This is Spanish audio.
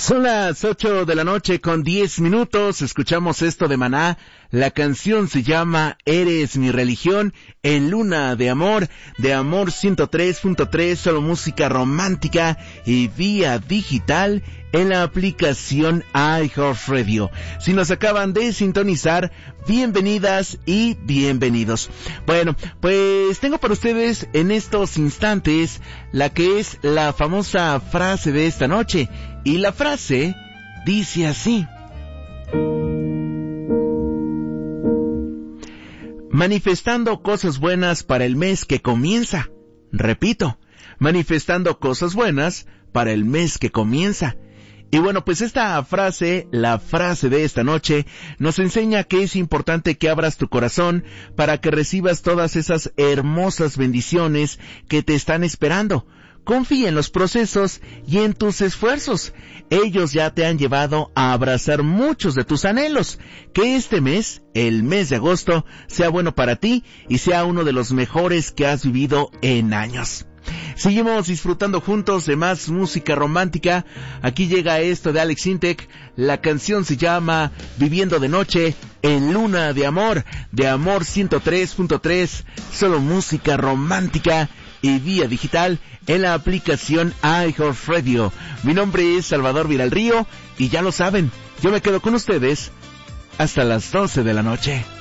Son las 8 de la noche con 10 minutos, escuchamos esto de Maná, la canción se llama Eres mi religión, en Luna de Amor 103.3, solo música romántica y vía digital en la aplicación iHeartRadio. Si nos acaban de sintonizar, bienvenidas y bienvenidos. Bueno, pues tengo para ustedes en estos instantes la que es la famosa frase de esta noche. Y la frase dice así: manifestando cosas buenas para el mes que comienza. Repito, manifestando cosas buenas para el mes que comienza. Y bueno, pues esta frase, la frase de esta noche, nos enseña que es importante que abras tu corazón para que recibas todas esas hermosas bendiciones que te están esperando. Confía en los procesos y en tus esfuerzos. Ellos ya te han llevado a abrazar muchos de tus anhelos. Que este mes, el mes de agosto, sea bueno para ti y sea uno de los mejores que has vivido en años. Seguimos disfrutando juntos de más música romántica. Aquí llega esto de Alex Intec. La canción se llama Viviendo de Noche en Luna de Amor 103.3, solo música romántica y vía digital en la aplicación iHeartRadio. Mi nombre es Salvador Villarrío y ya lo saben, yo me quedo con ustedes hasta las 12 de la noche.